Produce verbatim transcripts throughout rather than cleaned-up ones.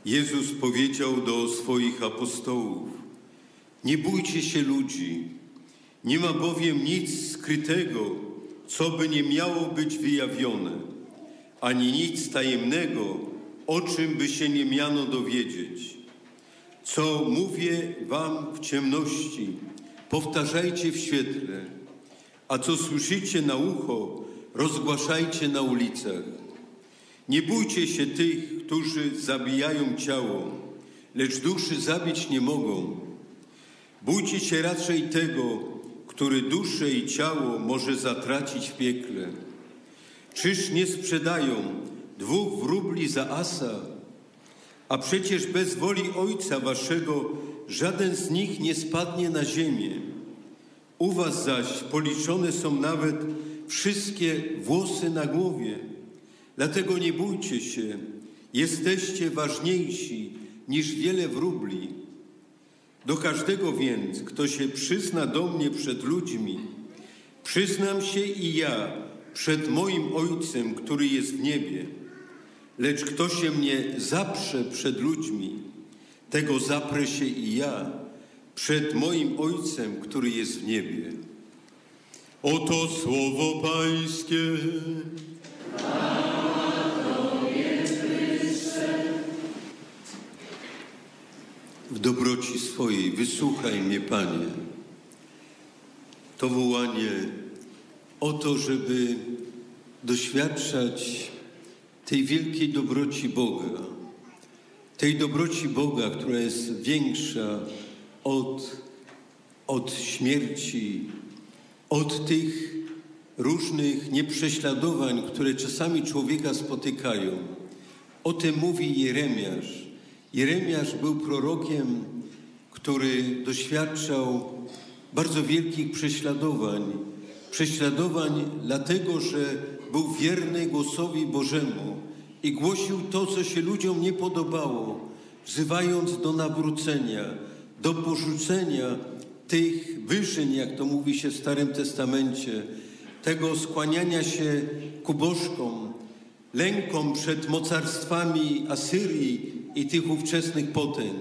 Jezus powiedział do swoich apostołów: nie bójcie się ludzi, nie ma bowiem nic skrytego, co by nie miało być wyjawione, ani nic tajemnego, o czym by się nie miano dowiedzieć. Co mówię wam w ciemności, powtarzajcie w świetle, a co słyszycie na ucho, rozgłaszajcie na ulicach. Nie bójcie się tych, którzy zabijają ciało, lecz duszy zabić nie mogą. Bójcie się raczej tego, który duszę i ciało może zatracić w piekle. Czyż nie sprzedają dwóch wróbli za asa? A przecież bez woli Ojca waszego żaden z nich nie spadnie na ziemię. U was zaś policzone są nawet wszystkie włosy na głowie. Dlatego nie bójcie się, jesteście ważniejsi niż wiele wróbli. Do każdego więc, kto się przyzna do mnie przed ludźmi, przyznam się i ja przed moim Ojcem, który jest w niebie. Lecz kto się mnie zaprze przed ludźmi, tego zaprę się i ja przed moim Ojcem, który jest w niebie. Oto słowo Pańskie. W dobroci swojej wysłuchaj mnie, Panie. To wołanie o to, żeby doświadczać tej wielkiej dobroci Boga, tej dobroci Boga, która jest większa od, od śmierci, od tych różnych nieprześladowań, które czasami człowieka spotykają. O tym mówi Jeremiasz. Jeremiasz był prorokiem, który doświadczał bardzo wielkich prześladowań. Prześladowań dlatego, że był wierny głosowi Bożemu i głosił to, co się ludziom nie podobało, wzywając do nawrócenia, do porzucenia tych wyżyn, jak to mówi się w Starym Testamencie, tego skłaniania się ku bożkom, lękom przed mocarstwami Asyrii i tych ówczesnych potęg.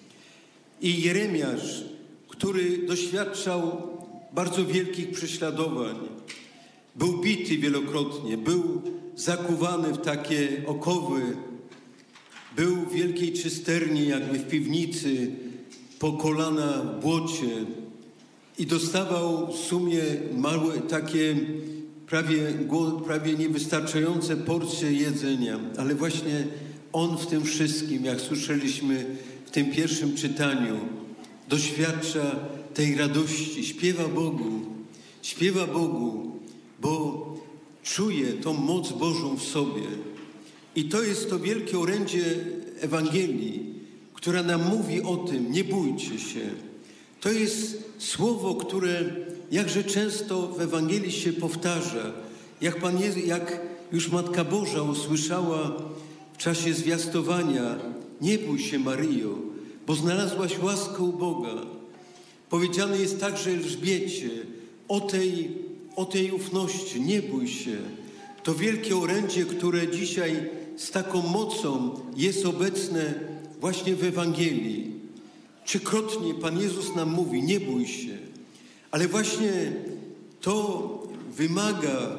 I Jeremiasz, który doświadczał bardzo wielkich prześladowań, był bity wielokrotnie, był zakuwany w takie okowy, był w wielkiej czysterni, jakby w piwnicy, po kolana w błocie i dostawał w sumie małe, takie prawie, prawie niewystarczające porcje jedzenia. Ale właśnie on w tym wszystkim, jak słyszeliśmy w tym pierwszym czytaniu, doświadcza tej radości, śpiewa Bogu, śpiewa Bogu, bo czuje tą moc Bożą w sobie. I to jest to wielkie orędzie Ewangelii, która nam mówi o tym: nie bójcie się. To jest słowo, które jakże często w Ewangelii się powtarza. Jak Pan Jezus, jak już Matka Boża usłyszała w czasie zwiastowania: nie bój się, Maryjo, bo znalazłaś łaskę u Boga. Powiedziane jest także Elżbiecie o tej, o tej ufności: nie bój się. To wielkie orędzie, które dzisiaj z taką mocą jest obecne właśnie w Ewangelii. Trzykrotnie Pan Jezus nam mówi: nie bój się. Ale właśnie to wymaga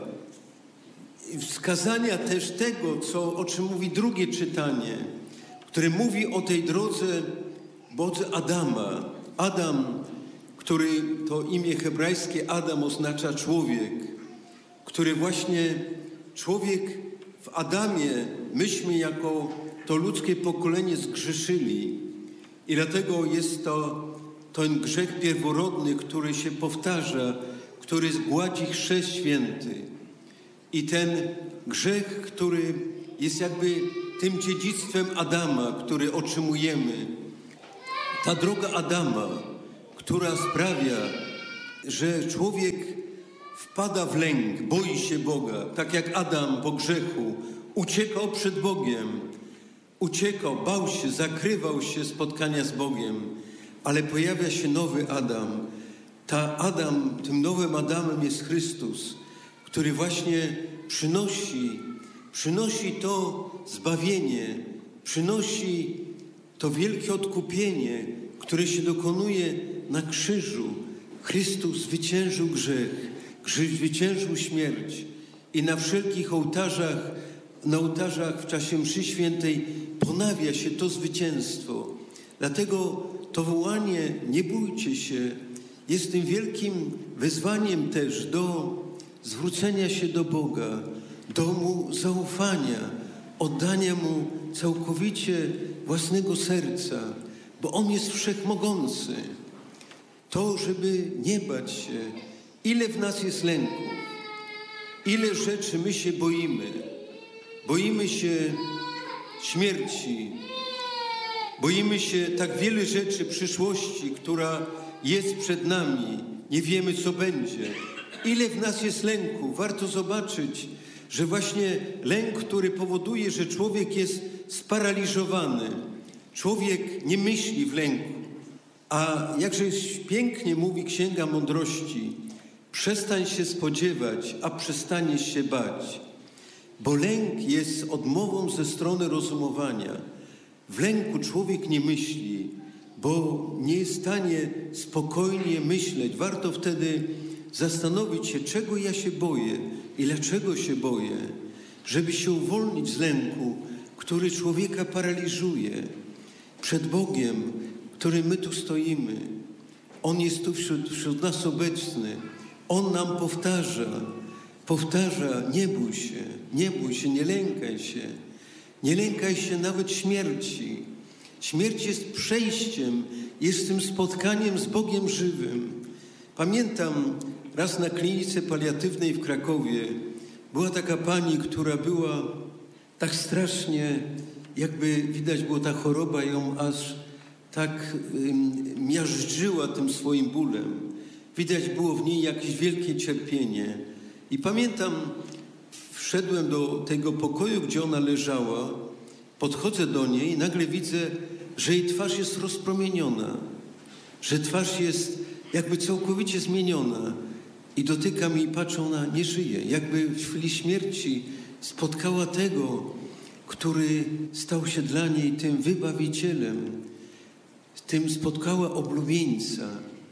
wskazania też tego, co, o czym mówi drugie czytanie, które mówi o tej drodze, drodze Adama. Adam, który to imię hebrajskie Adam oznacza człowiek, który właśnie człowiek w Adamie, myśmy jako to ludzkie pokolenie zgrzeszyli i dlatego jest to ten grzech pierworodny, który się powtarza, który zgładzi chrzest święty. I ten grzech, który jest jakby tym dziedzictwem Adama, który otrzymujemy. Ta droga Adama, która sprawia, że człowiek wpada w lęk, boi się Boga, tak jak Adam po grzechu uciekał przed Bogiem, uciekał, bał się, zakrywał się spotkania z Bogiem, ale pojawia się nowy Adam. Ta Adam, tym nowym Adamem jest Chrystus, który właśnie przynosi, przynosi to zbawienie, przynosi to wielkie odkupienie, które się dokonuje na krzyżu. Chrystus zwyciężył grzech, zwyciężył śmierć i na wszelkich ołtarzach, na ołtarzach w czasie mszy świętej ponawia się to zwycięstwo. Dlatego to wołanie "nie bójcie się" jest tym wielkim wezwaniem też do zwrócenia się do Boga, do Mu zaufania, oddania Mu całkowicie własnego serca, bo On jest wszechmogący. To, żeby nie bać się, ile w nas jest lęków, ile rzeczy my się boimy. Boimy się śmierci, boimy się tak wiele rzeczy przyszłości, która jest przed nami. Nie wiemy, co będzie. Ile w nas jest lęku. Warto zobaczyć, że właśnie lęk, który powoduje, że człowiek jest sparaliżowany. Człowiek nie myśli w lęku. A jakże pięknie mówi Księga Mądrości: przestań się spodziewać, a przestaniesz się bać. Bo lęk jest odmową ze strony rozumowania. W lęku człowiek nie myśli, bo nie jest w stanie spokojnie myśleć. Warto wtedy zastanowić się, czego ja się boję i dlaczego się boję, żeby się uwolnić z lęku, który człowieka paraliżuje. Przed Bogiem, którym my tu stoimy, On jest tu wśród, wśród nas obecny. On nam powtarza, powtarza: nie bój się, nie bój się, nie lękaj się. Nie lękaj się nawet śmierci. Śmierć jest przejściem, jest tym spotkaniem z Bogiem żywym. Pamiętam, raz na klinice paliatywnej w Krakowie była taka pani, która była tak strasznie, jakby widać było, ta choroba ją aż tak um, miażdżyła tym swoim bólem. Widać było w niej jakieś wielkie cierpienie. I pamiętam, wszedłem do tego pokoju, gdzie ona leżała, podchodzę do niej i nagle widzę, że jej twarz jest rozpromieniona, że twarz jest jakby całkowicie zmieniona. I dotykam jej, patrzę, ona nie żyje. Jakby w chwili śmierci spotkała tego, który stał się dla niej tym wybawicielem. Tym spotkała oblubieńca.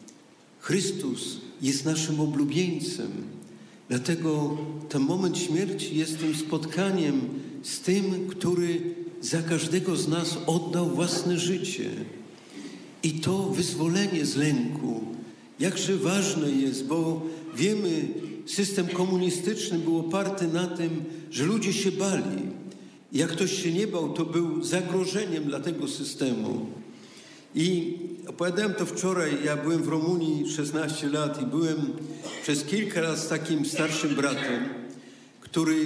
Chrystus jest naszym oblubieńcem. Dlatego ten moment śmierci jest tym spotkaniem z tym, który za każdego z nas oddał własne życie. I to wyzwolenie z lęku, jakże ważne jest, bo wiemy, system komunistyczny był oparty na tym, że ludzie się bali. Jak ktoś się nie bał, to był zagrożeniem dla tego systemu. I opowiadałem to wczoraj, ja byłem w Rumunii szesnaście lat i byłem przez kilka lat z takim starszym bratem, który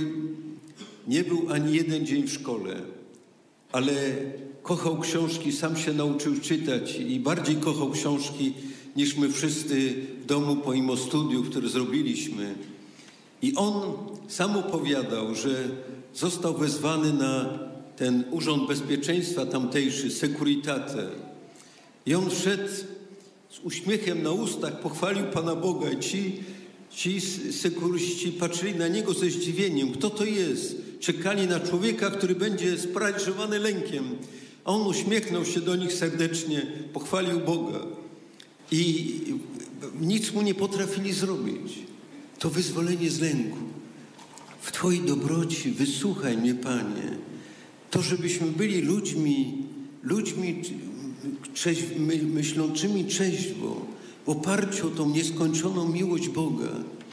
nie był ani jeden dzień w szkole, ale kochał książki, sam się nauczył czytać i bardziej kochał książki niż my wszyscy w domu pomimo studiów, które zrobiliśmy. I on sam opowiadał, że został wezwany na ten Urząd Bezpieczeństwa tamtejszy, Securitate. I on wszedł z uśmiechem na ustach, pochwalił Pana Boga i ci, ci sekuryści patrzyli na niego ze zdziwieniem. Kto to jest? Czekali na człowieka, który będzie sparaliżowany lękiem. A on uśmiechnął się do nich serdecznie, pochwalił Boga. I nic mu nie potrafili zrobić. To wyzwolenie z lęku. W Twojej dobroci wysłuchaj mnie, Panie. To, żebyśmy byli ludźmi, ludźmi trzeź, myślącymi trzeźwo, w oparciu o tą nieskończoną miłość Boga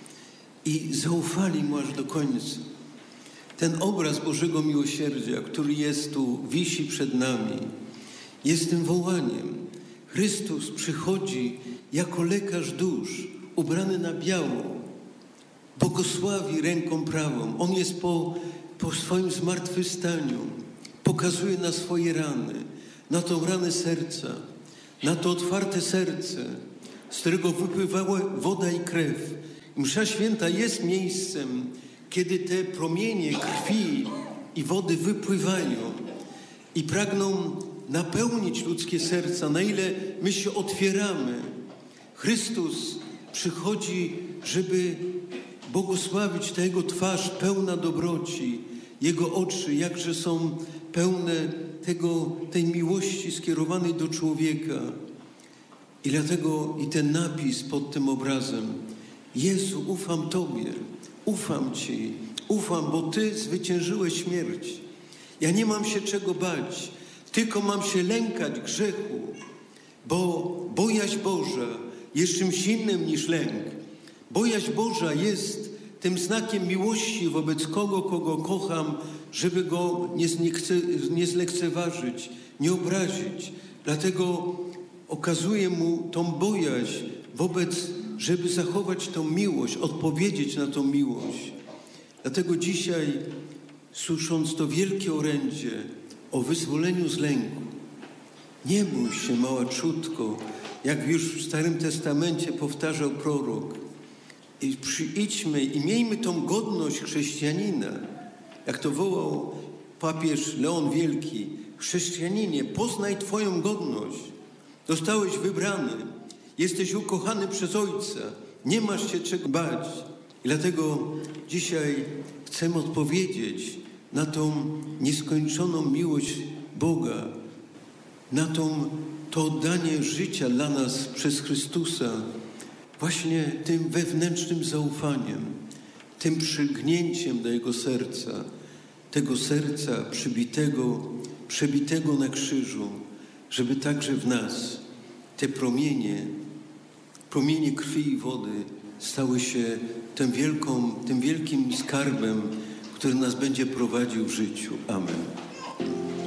i zaufali Mu aż do końca. Ten obraz Bożego Miłosierdzia, który jest tu, wisi przed nami, jest tym wołaniem. Chrystus przychodzi jako lekarz dusz, ubrany na biało, błogosławi ręką prawą. On jest po, po swoim zmartwychwstaniu. Pokazuje na swoje rany, na tą ranę serca, na to otwarte serce, z którego wypływała woda i krew. Msza Święta jest miejscem, kiedy te promienie krwi i wody wypływają i pragną napełnić ludzkie serca, na ile my się otwieramy. Chrystus przychodzi, żeby błogosławić tę Jego twarz pełna dobroci, Jego oczy, jakże są pełne tego, tej miłości skierowanej do człowieka. I dlatego i ten napis pod tym obrazem: Jezu, ufam Tobie, ufam Ci, ufam, bo Ty zwyciężyłeś śmierć. Ja nie mam się czego bać, tylko mam się lękać grzechu, bo bojaźń Boża jest czymś innym niż lęk. Bojaźń Boża jest tym znakiem miłości wobec kogo, kogo kocham, żeby go nie, nie, nie zlekceważyć, nie obrazić. Dlatego okazuję mu tą bojaźń wobec, żeby zachować tą miłość, odpowiedzieć na tą miłość. Dlatego dzisiaj, słysząc to wielkie orędzie o wyzwoleniu z lęku, nie bój się, mała trzódko, jak już w Starym Testamencie powtarzał prorok. I przyjdźmy i miejmy tą godność chrześcijanina, jak to wołał papież Leon Wielki: chrześcijaninie, poznaj Twoją godność. Zostałeś wybrany, jesteś ukochany przez Ojca, nie masz się czego bać. I dlatego dzisiaj chcę odpowiedzieć na tą nieskończoną miłość Boga, na tą, to oddanie życia dla nas przez Chrystusa, właśnie tym wewnętrznym zaufaniem, tym przylgnięciem do Jego serca, tego serca przybitego, przebitego na krzyżu, żeby także w nas te promienie, promienie krwi i wody stały się tym, wielką, tym wielkim skarbem, który nas będzie prowadził w życiu. Amen.